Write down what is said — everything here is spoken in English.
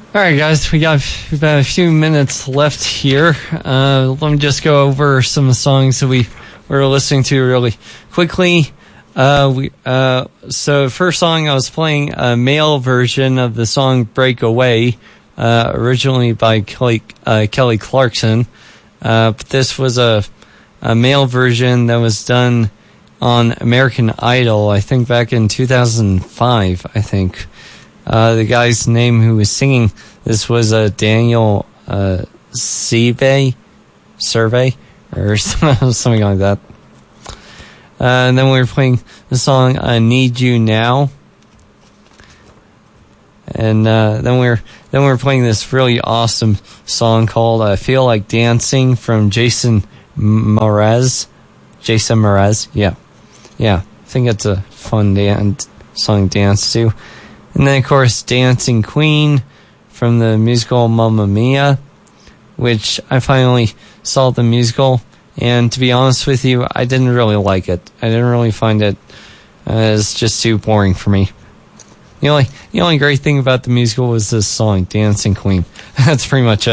All right, guys, we got about a few minutes left here. Let me just go over some songs that we were listening to really quickly. So first song I was playing a male version of the song "Break Away," originally by Kelly Clarkson. But this was a male version that was done on American Idol, I think back in 2005, I think. The guy's name who was singing this was Daniel Survey, or something like that. And then we were playing the song "I Need You Now," and then we were playing this really awesome song called "I Feel Like Dancing" from Jason Mraz. Yeah. I think it's a fun song to dance to. And then, of course, "Dancing Queen" from the musical Mamma Mia, which I finally saw the musical, and to be honest with you, I didn't really like it. I didn't really find it, it's just too boring for me. The only great thing about the musical was this song, "Dancing Queen." That's pretty much it.